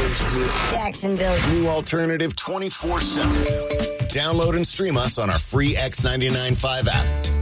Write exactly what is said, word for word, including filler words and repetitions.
Clarksville, Jacksonville. New Alternative twenty-four seven. Download and stream us on our free X ninety-nine point five app.